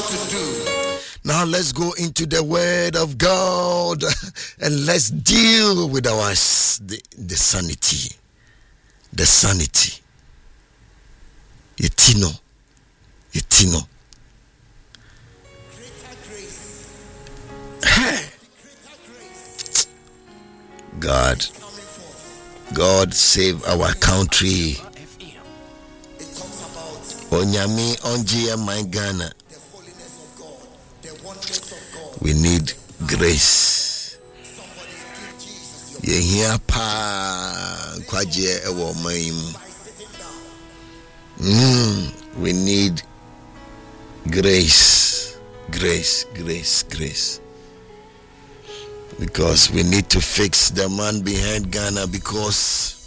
to do. Now let's go into the word of God and let's deal with the sanity. The sanity. Yetino. Hey. God save our country. Onyami onji my Ghana. We need grace. Yehia pa kwaje ewo maim. We need grace. Because we need to fix the man behind Ghana, because